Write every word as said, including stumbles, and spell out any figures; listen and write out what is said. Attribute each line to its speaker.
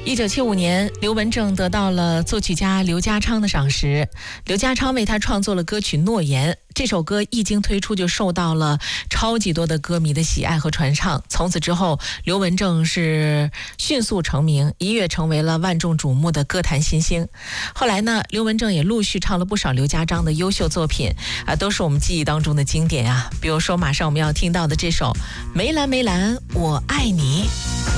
Speaker 1: 一九七五年，刘文正得到了作曲家刘家昌的赏识，刘家昌为他创作了歌曲《诺言》。这首歌一经推出就受到了超级多的歌迷的喜爱和传唱，从此之后刘文正是迅速成名，一跃成为了万众瞩目的歌坛新星。后来呢，刘文正也陆续唱了不少刘家昌的优秀作品啊，都是我们记忆当中的经典啊。比如说马上我们要听到的这首《梅兰梅兰我爱你》。